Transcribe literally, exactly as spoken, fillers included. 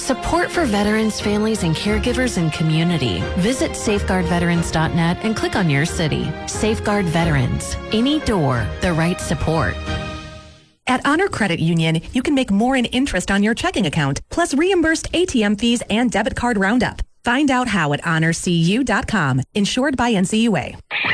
Support for veterans, families, and caregivers and community. Visit safeguard veterans dot net and click on your city. Safeguard Veterans. Any door, the right support. At Honor Credit Union, you can make more in interest on your checking account, plus reimbursed A T M fees and debit card roundup. Find out how at honor c u dot com. Insured by N C U A.